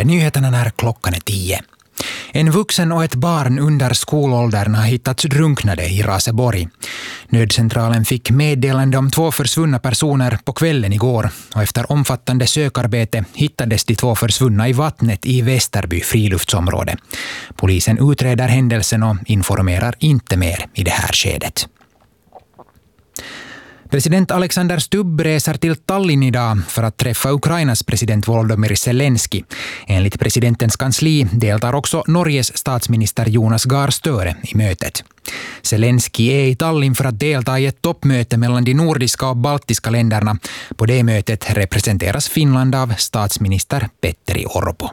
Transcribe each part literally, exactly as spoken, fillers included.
är nyheterna när klockan är tio. En vuxen och ett barn under skolåldern har hittats drunknade i Raseborg. Nödcentralen fick meddelande om två försvunna personer på kvällen igår och efter omfattande sökarbete hittades de två försvunna i vattnet i Västerby friluftsområde. Polisen utreder händelsen och informerar inte mer i det här skedet. President Alexander Stubb reser till Tallinn idag för att träffa Ukrainas president Volodymyr Zelensky. Enligt presidentens kansli deltar också Norges statsminister Jonas Gahr Støre i mötet. Zelensky är i Tallinn för att delta i ett toppmöte mellan de nordiska och baltiska länderna. På det mötet representeras Finland av statsminister Petteri Orpo.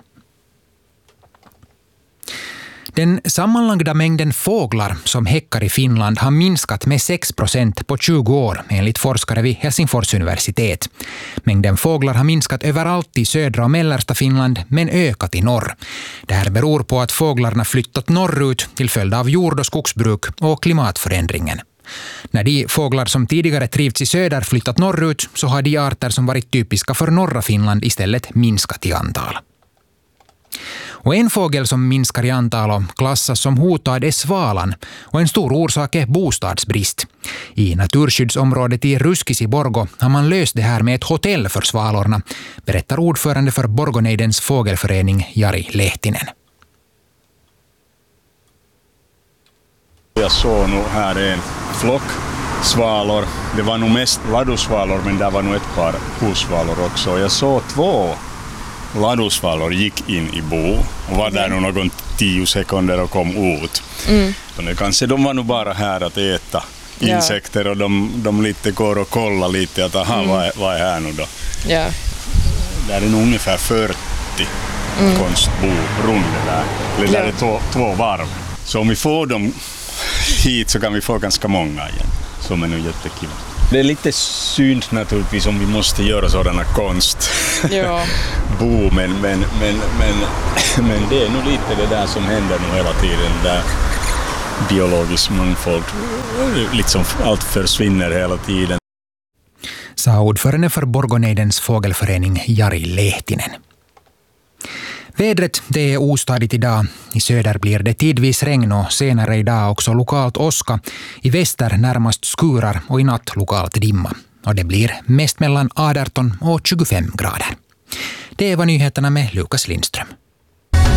Den sammanlagda mängden fåglar som häckar i Finland har minskat med sex procent på tjugo år enligt forskare vid Helsingfors universitet. Mängden fåglar har minskat överallt i södra och mellersta Finland men ökat i norr. Det här beror på att fåglarna flyttat norrut till följd av jord- och skogsbruk och klimatförändringen. När de fåglar som tidigare trivts i söder flyttat norrut så har de arter som varit typiska för norra Finland istället minskat i antal. Och en fågel som minskar i antal och klassas som hotad är svalan och en stor orsak är bostadsbrist. I naturskyddsområdet i Ruskisi-Borgo har man löst det här med ett hotell för svalorna, berättar ordförande för Borgoneidens fågelförening Jari Lehtinen. Jag såg nog här en flock svalor. Det var nog mest ladusvalor men det var nog ett par husvalor också. Jag såg två ladusvalor gick in i bo och var där nog någon tio sekunder och kom ut. Mm. Så kanske de var nog bara här att äta insekter ja. Och de, de lite går och kollar lite att aha, mm. vad, är, vad är här nu då? Ja. Där är nog ungefär fyrtio mm. konstbo runt där. Eller där ja. är två, två varv. Så om vi får dem hit så kan vi få ganska många igen. Som är nog jättekul. Det är lite synd naturligtvis om vi måste göra sådana konst. Ja. Bo, men, men, men, men, men det är nog lite det där som händer nu hela tiden. Där biologisk mångfald, liksom allt försvinner hela tiden. Sa ordförande för Borgoneidens fågelförening Jari Lehtinen. Vädret det är ostadigt idag. I söder blir det tidvis regn och senare idag också lokalt åska. I väster närmast skurar och i natt lokalt dimma. Och det blir mest mellan arton och tjugofem grader. Det var nyheterna med Lukas Lindström.